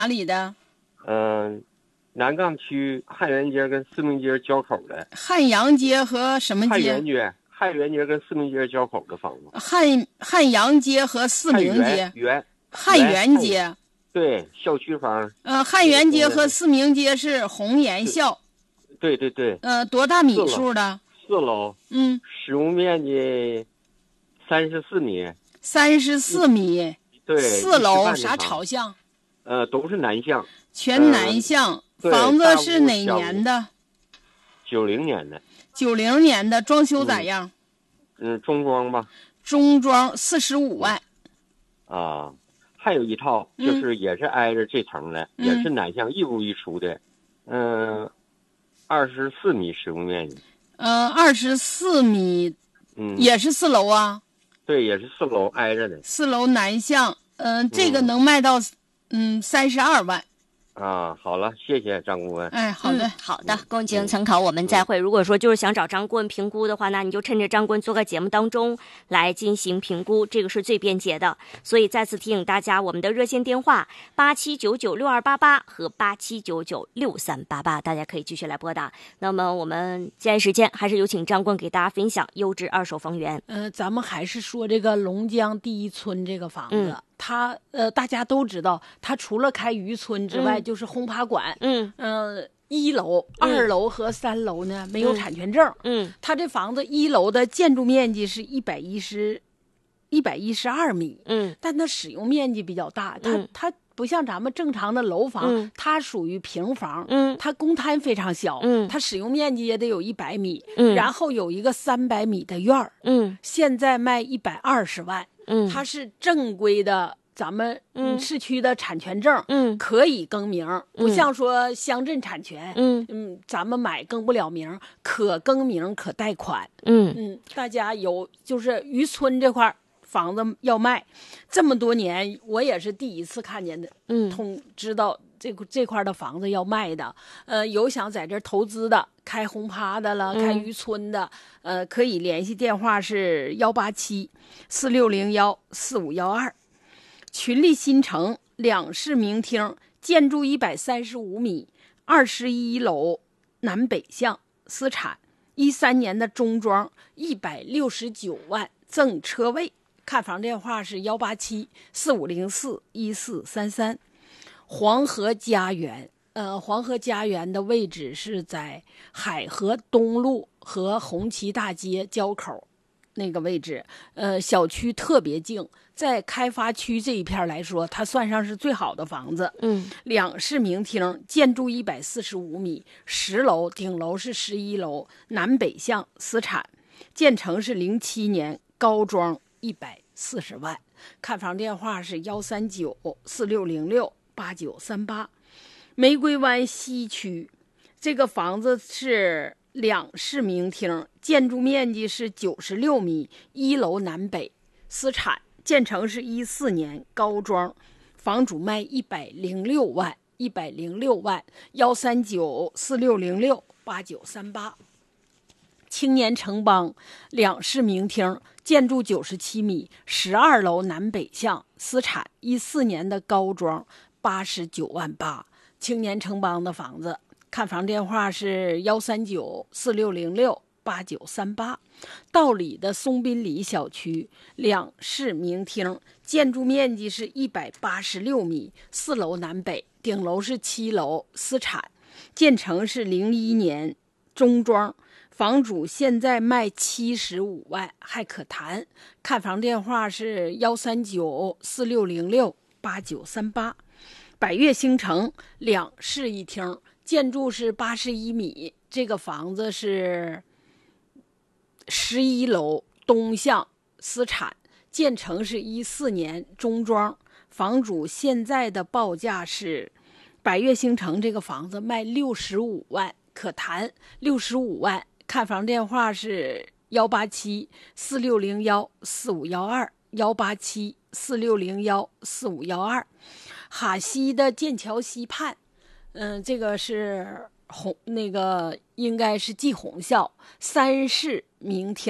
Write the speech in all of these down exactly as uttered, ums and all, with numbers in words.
哪里的？ 嗯、呃，南岗区汉源街跟四明街交口的。 汉阳街和什么街？ 汉源街，汉源街跟四明街交口的房子。 汉汉阳街和四明街。 源汉源街。 对，校区房。 呃，汉源街和四明街是红岩校。 对对对。 呃，多大米数的？ 四楼。 嗯。 使用面积三十四米。 三十四米。 对。 四楼啥朝向？ 呃，都是南向。 全南向。 呃、 房子是哪年的？ 九零年的。 九零年的，装修咋样？ 嗯，嗯中装吧。 中装四十五万。 啊，还有一套就是也是挨着这层的， 嗯、 也是南向一屋一厨的，嗯、呃，二十四米使用面积。 嗯、呃，二十四米， 嗯， 也是四楼啊。 对，也是四楼挨着的。 四楼南向，嗯、呃，这个能卖到嗯三十二万。 啊，好了，谢谢张顾问。 哎，好的， 嗯、好的，供进行参考，我们再会。如果说就是想找张顾问评估的话，那你就趁着张顾问做个节目当中来进行评估，这个是最便捷的。所以再次提醒大家，我们的热线电话八七九九六二八八和八七九九六三八八，大家可以继续来拨打。那么我们接下来时间还是有请张顾问给大家分享优质二手房源。 呃，咱们还是说这个龙江第一村这个房子。 嗯它呃，大家都知道，它除了开渔村之外，嗯、就是轰趴馆。 嗯， 呃，一楼、嗯、二楼和三楼呢没有产权证。 嗯， 它这房子一楼的建筑面积是一百一十、一百一十二米。 嗯， 但它使用面积比较大。它、 嗯、 它不像咱们正常的楼房， 嗯、 它属于平房。 嗯， 它公摊非常小。 嗯， 它使用面积也得有一百米。 嗯， 然后有一个三百米的院儿。 嗯， 现在卖一百二十万。 嗯， 它是正规的。咱们嗯市区的产权证嗯可以更名，嗯、不像说乡镇产权嗯嗯咱们买更不了名，可更名可贷款。 嗯嗯，大家有就是渔村这块房子要卖，这么多年我也是第一次看见的， 嗯， 通知道这这块的房子要卖的，呃，有想在这投资的，开轰趴的了，开渔村的，嗯、呃，可以联系电话是幺八七四六零幺四五幺二。群力新城两室明厅，建筑一百三十五米，二十一楼，南北向，私产，一三年的中装，一百六十九万，赠车位。看房电话是幺八七四五零四一四三三。黄河家园，呃，黄河家园的位置是在海河东路和红旗大街交口。那个位置，呃，小区特别静，在开发区这一片来说，它算上是最好的房子。 嗯， 两室明厅，建筑一百四十五米，十楼，顶楼是十一楼，南北向，私产，建成是零七年，高装一百四十万。看房电话是幺三九四六零六八九三八。玫瑰湾西区，这个房子是两室明厅，建筑面积是九十六米，一楼南北，私产，建成是一四年，高装，房主卖一百零六万，一百零六万，幺三九四六零六八九三八。青年城邦两室明厅，建筑九十七米，十二楼南北向，私产，一四年的高装，八十九万八。青年城邦的房子。看房电话是幺三九四六零六八九三八。道里的松滨里小区两室明厅，建筑面积是一百八十六米，四楼南北，顶楼是七楼，私产，建成是零一年，中装，房主现在卖七十五万，还可谈。看房电话是幺三九四六零六八九三八。百悦星城两室一厅，建筑是八十一米，这个房子是十一楼，东向，私产，建成是一四年，中装，房主现在的报价是百悦星城这个房子卖六十五万，可谈六十五万。看房电话是幺八七四六零幺四五幺二，幺八七四六零幺四五幺二。哈西的剑桥西畔，嗯、呃，这个是红，那个应该是技红校，三室明厅，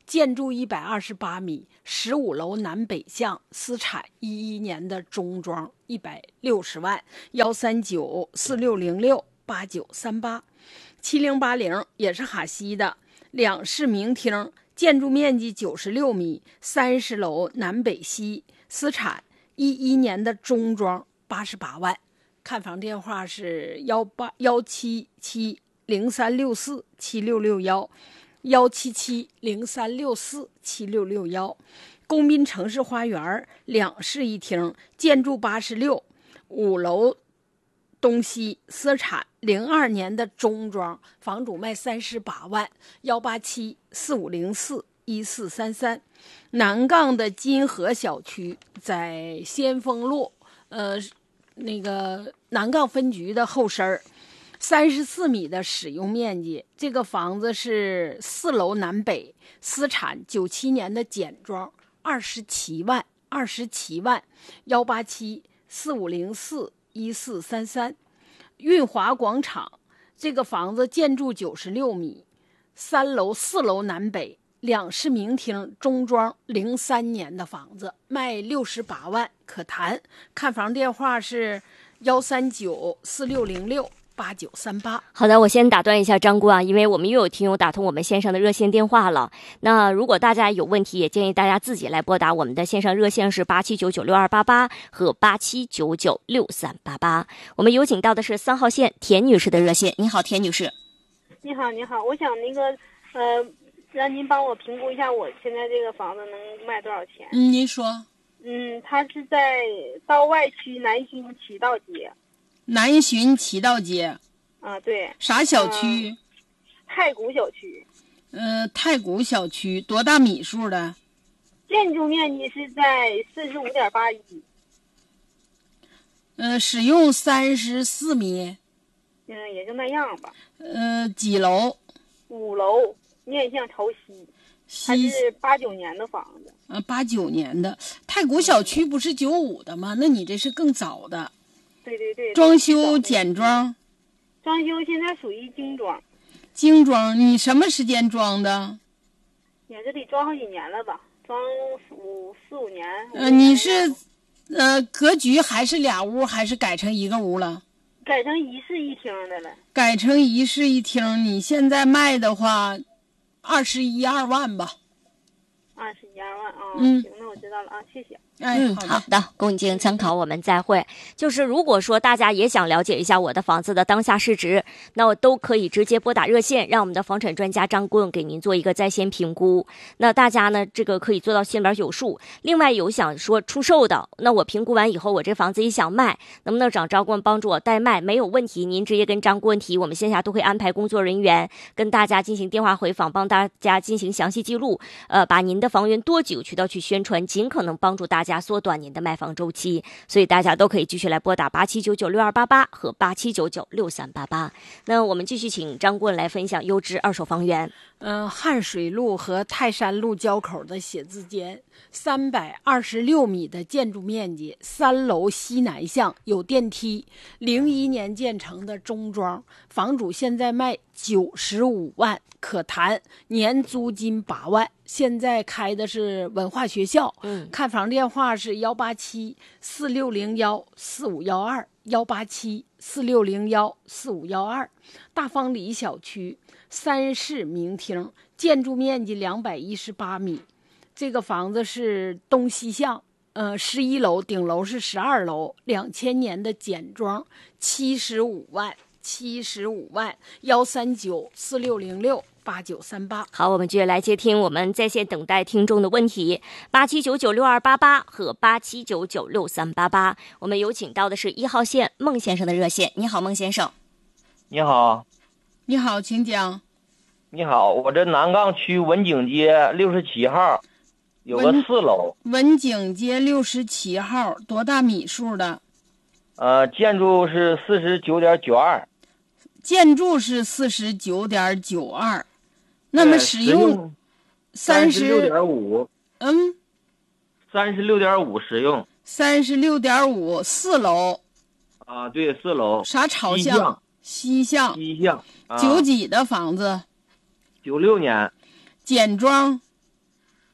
建筑一百二十八米，十五楼南北向，私产一一年的中装，一百六十万，幺三九四六零六八九三八，七零八零也是哈西的，两室明厅，建筑面积九十六米，三十楼南北西，私产一一年的中装，八十八万。看房电话是幺八幺七七零三六四七六六幺。幺七七零三六四七六六幺，公滨城市花园两室一厅，建筑八十六，五楼东西，私产零二年的中装，房主卖三十八万，幺八七四五零四一四三三，南杠的金河小区在先锋路，呃，那个南杠分局的后身儿。三十四米的使用面积，这个房子是四楼南北，私产九七年的简装，二十七万，二十七万，幺八七四五零四一四三三。运华广场，这个房子建筑九十六米，三楼四楼南北，两室明厅，中装，零三年的房子，卖六十八万，可谈。看房电话是幺三九四六零六。八九三八。 好的，我先打断一下张姑啊，因为我们又有听友打通我们线上的热线电话了。那如果大家有问题，也建议大家自己来拨打我们的线上热线是八七九九六二八八和八七九九六三八八。我们有请到的是三号线田女士的热线。你好，田女士。 你好，你好，我想那个呃，让您帮我评估一下我现在这个房子能卖多少钱？ 嗯，您说。 嗯，它是在道外区南浔齐道街。 南浔齐道街， 啊，对， 啥小区？ 呃、太古小区。 呃，太古小区多大米数的？ 建筑面积是在四十五点八一。 呃，使用三十四米。 嗯，也就那样吧。 呃，几楼？ 五楼，面向朝西。它是八九年的房子。 呃，八九年的。太古小区不是九五的吗？那你这是更早的。 对对对， 装修简装， 装修现在属于精装。 精装，你什么时间装的？ 也这得装好几年了吧，装五四五年。 呃，你是呃格局还是俩屋，还是改成一个屋了？ 改成一室一厅的了。改成一室一厅，你现在卖的话，二十一二万吧。 二十一二万啊， 嗯， 行，那我知道了啊，谢谢。 嗯，好的，供你进行参考，我们再会。就是如果说大家也想了解一下我的房子的当下市值，那我都可以直接拨打热线，让我们的房产专家张棍给您做一个在线评估。那大家呢，这个可以做到心里边有数。另外有想说出售的，那我评估完以后，我这房子也想卖，能不能找张棍帮助我代卖？没有问题，您直接跟张棍提，我们线下都会安排工作人员跟大家进行电话回访，帮大家进行详细记录，呃，把您的房源多几个渠道去宣传，尽可能帮助大家缩短您的卖房周期。所以大家都可以继续来拨打八七九九六二八八和八七九九六三八八。那我们继续请张棍来分享优质二手房源。 嗯、呃，汉水路和泰山路交口的写字间，三百二十六米的建筑面积，三楼西南向，有电梯，零一年建成的中装，房主现在卖九十五万，可谈，年租金八万。现在开的是文化学校。 嗯， 看房电话是幺八七四六零幺四五幺二，幺八七四六零幺四五幺二。大方里小区三室明厅，建筑面积两百一十八米。这个房子是东西向，呃，十一楼，顶楼是十二楼，两千年的简装，七十五万，七十五万，幺三九四六零六。八九三八。 好，我们继续来接听我们在线等待听众的问题，八七九九六二八八和八七九九六三八八。我们有请到的是一号线孟先生的热线。你好，孟先生。 你好。 你好，请讲。 你好，我这南岗区文景街六十七号有个四楼。 文景街六十七号，多大米数的？ 呃，建筑是四十九点九二。 建筑是四十九点九二。那么使用三十六点五， 嗯， 三十六点五使用三十六点五，四楼啊，对，四楼啥朝向？西向， 西向， 啊、九几的房子？ 九六年， 简装，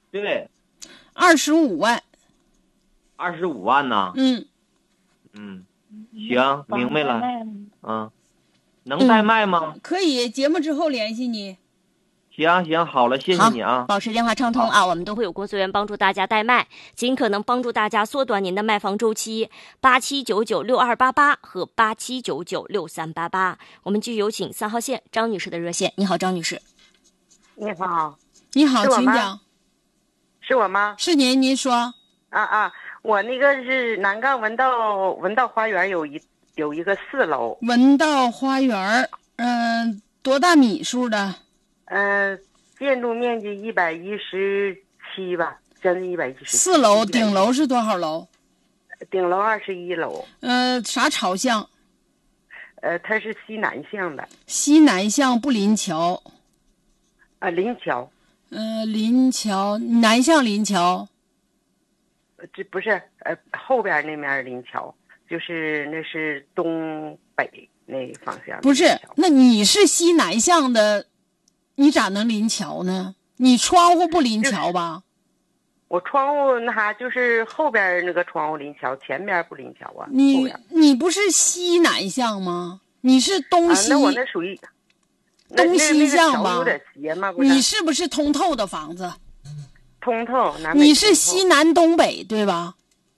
对， 二十五万。 二十五万呢？ 嗯嗯，行，明白了。嗯，能代卖吗？ 可以，节目之后联系你。 行行，好了，谢谢你啊。 保持电话畅通啊，我们都会有工作人员帮助大家代卖，尽可能帮助大家缩短您的卖房周期。八七九九六二八八和八七九九六三八八，我们继续有请三号线张女士的热线。你好，张女士。 你好， 你好， 是我吗请讲。 是我吗？ 是您，您说。 啊啊，我那个是南岗文道文道花园有一有一个四楼， 文道花园，嗯、呃，多大米数的？ 嗯、呃，建筑面积一百一十七吧，将近一百一十七。 四楼，顶楼是多少楼？ 顶楼二十一楼。 呃，啥朝向？ 呃，它是西南向的。 西南向不临桥。 啊、呃，临桥。 呃，临桥，南向临桥。 这不是呃后边那面临桥，就是那是东北那方向。 不是，那你是西南向的。你咋能临桥呢？你窗户不临桥吧？ 我窗户那啥就是后边那个窗户临桥，前边不临桥啊。 你你不是西南向吗？你是东西。 啊、那我那属于东西向吧？ 有点斜吗？不是。 你是不是通透的房子？ 通透，南北通透。 你是西南东北对吧？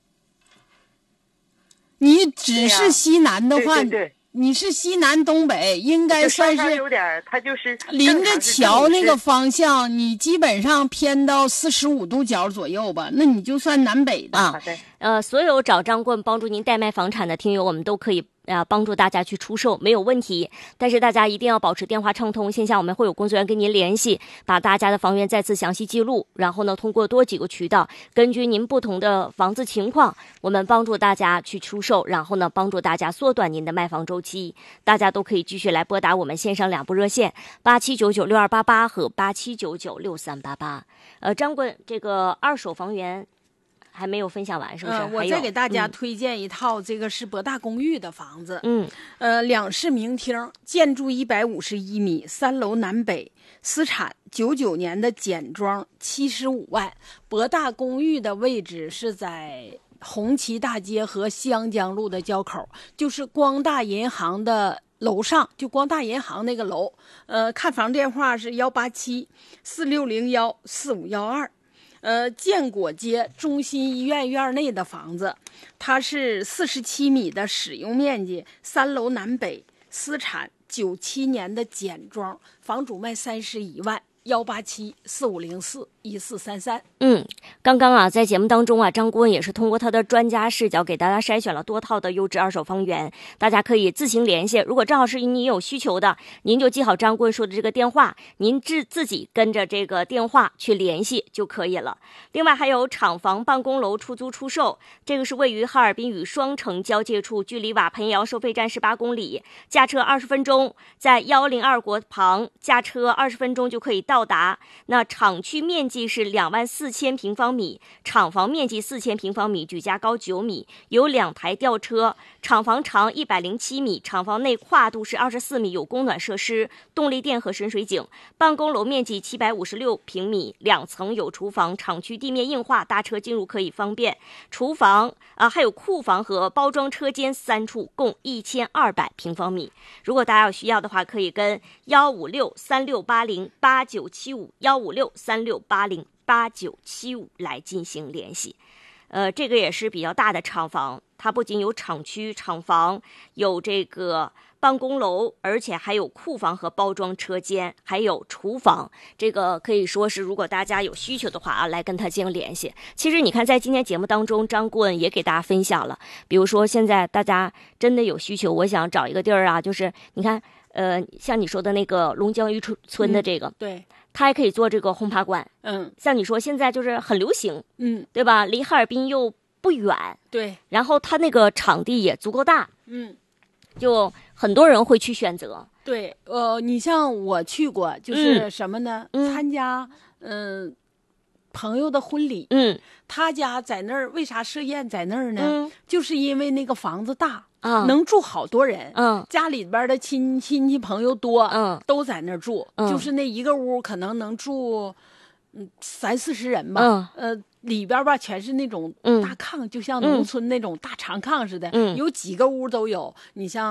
你只是西南的话。 对对对， 你是西南东北，应该算是有点，它就是临着桥那个方向，你基本上偏到四十五度角左右吧，那你就算南北的。 啊，呃，所有找张棍帮助您代卖房产的听友，我们都可以啊帮助大家去出售，没有问题。但是大家一定要保持电话畅通，线下我们会有工作人员跟您联系，把大家的房源再次详细记录，然后呢，通过多几个渠道，根据您不同的房子情况，我们帮助大家去出售，然后呢，帮助大家缩短您的卖房周期。大家都可以继续来拨打我们线上两部热线八七九九六二八八和八七九九六三八八。呃，张棍，这个二手房源还没有分享完，是不是？ 呃、我再给大家推荐一套，嗯、这个是博大公寓的房子， 嗯， 呃，两室明厅，建筑一百五十一米，三楼南北，私产，九九年的简装，七十五万。博大公寓的位置是在红旗大街和湘江路的交口，就是光大银行的楼上，就光大银行那个楼。呃，看房电话是幺八七四六零幺四五幺二。呃，建国街中心医院院内的房子，它是四十七米的使用面积，三楼南北，私产，九七年的简装，房主卖三十一万。幺八七四五零四一四三三。 嗯，刚刚啊，在节目当中啊，张顾问也是通过他的专家视角给大家筛选了多套的优质二手房源，大家可以自行联系。如果正好是你有需求的，您就记好张顾问说的这个电话，您自自己跟着这个电话去联系就可以了。另外还有厂房办公楼出租出售，这个是位于哈尔滨与双城交界处，距离瓦盆窑收费站十八公里，驾车二十分钟，在幺零二国旁驾车二十分钟就可以到达。那厂区面积是两万四千平方米，厂房面积四千平方米，举架高九米，有两台吊车，厂房长一百零七米，厂房内跨度是二十四米，有供暖设施、动力电和深水井。办公楼面积七百五十六平米，两层有厨房，厂区地面硬化，大车进入可以方便。厨房啊，还有库房和包装车间三处，共一千二百平方米。如果大家有需要的话，可以跟幺五六三六八零八九七五幺五六三六八零八九七五来进行联系。呃，这个也是比较大的厂房，它不仅有厂区、厂房，有这个办公楼，而且还有库房和包装车间，还有厨房。这个可以说是，如果大家有需求的话啊，来跟他进行联系。其实你看，在今天节目当中，张顾问也给大家分享了，比如说现在大家真的有需求，我想找一个地儿啊，就是你看，呃，像你说的那个龙江渔村的这个， 嗯、对。 它还可以做这个轰趴馆， 嗯， 像你说现在就是很流行， 嗯， 对吧？离哈尔滨又不远， 对， 然后它那个场地也足够大， 嗯， 就很多人会去选择。 对，呃，你像我去过，就是什么呢？ 嗯、 参加嗯、呃、朋友的婚礼， 嗯， 他家在那儿，为啥设宴在那儿呢？ 嗯、 就是因为那个房子大。 啊， 能住好多人， 嗯， 家里边的亲亲戚朋友多， 嗯， 都在那儿住， 嗯， 就是那一个屋可能能住嗯三四十人吧， 嗯呃。里边吧全是那种大炕， 嗯、 就像农村那种大长炕似的， 嗯、 有几个屋都有。你像